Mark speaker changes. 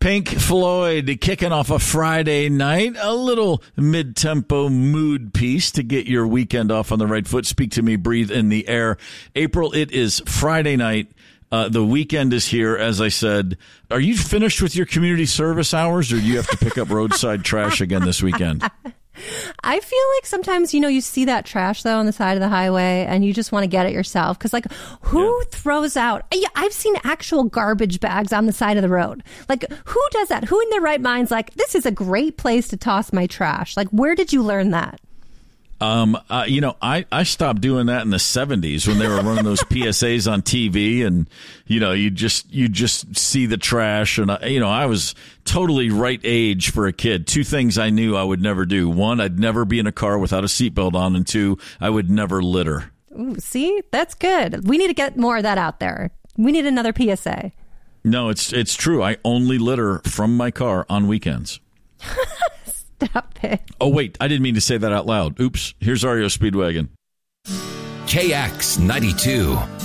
Speaker 1: Pink Floyd kicking off a Friday night, a little mid-tempo mood piece to get your weekend off on the right foot. Speak to me, breathe in the air. April, it is Friday night. The weekend is here, as I said. Are you finished with your community service hours, or do you have to pick up roadside trash again this weekend?
Speaker 2: I feel like sometimes, you see that trash, though, on the side of the highway, and you just want to get it yourself. Because, who throws out... I've seen actual garbage bags on the side of the road. Who does that? Who in their right mind's this is a great place to toss my trash? Where did you learn that?
Speaker 1: I stopped doing that in the 70s when they were running those PSAs on TV, and you just see the trash, and I was totally right age for a kid. Two things I knew I would never do: one, I'd never be in a car without a seatbelt on, and two, I would never litter.
Speaker 2: Ooh, see, that's good. We need to get more of that out there. We need another PSA.
Speaker 1: No, it's true. I only litter from my car on weekends.
Speaker 2: Stop it.
Speaker 1: Oh, wait. I didn't mean to say that out loud. Oops. Here's REO Speedwagon.
Speaker 3: KX92.